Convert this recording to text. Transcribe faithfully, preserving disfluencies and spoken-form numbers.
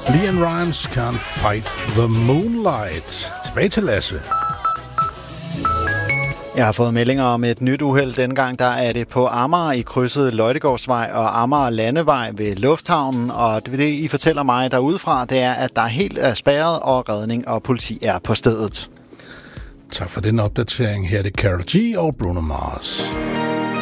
LeAnn Rimes Can't Fight the Moonlight. Tilbage til Lasse. Jeg har fået meldinger om et nyt uheld. Dengang der er det på Amager i krydset Løjtegårdsvej og Amager Landevej ved Lufthavnen. Og det, I fortæller mig derudefra, det er, at der helt er spærret, og redning og politi er på stedet. Tak for den opdatering. Her er det Karol G og Bruno Mars.